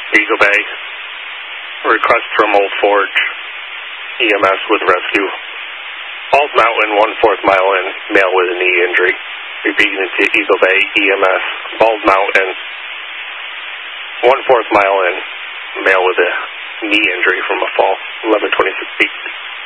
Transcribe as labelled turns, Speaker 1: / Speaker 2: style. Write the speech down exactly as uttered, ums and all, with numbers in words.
Speaker 1: Eagle Bay. Request from Old Forge. E M S with rescue. Bald Mountain, one-fourth mile in, male with a knee injury. Repeating to Eagle Bay, E M S. Bald Mountain, one-fourth mile in, male with a knee injury from a fall. eleven twenty-six feet.